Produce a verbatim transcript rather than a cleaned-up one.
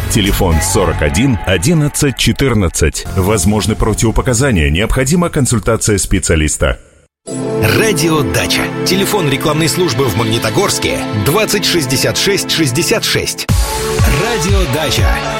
Телефон сорок один одиннадцать четырнадцать. Возможны противопоказания. Необходима консультация специалиста. Радио Дача. Телефон рекламной службы в Магнитогорске двадцать шестьдесят шесть шестьдесят шесть. Радио Дача.